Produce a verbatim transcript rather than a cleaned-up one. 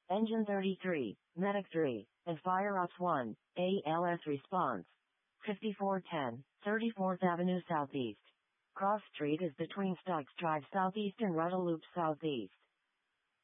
Engine thirty-three, Medic three, and Fire Ops one, A L S response. fifty-four ten, thirty-fourth Avenue Southeast. Cross Street is between Stokes Drive Southeast and Rudder Loop Southeast.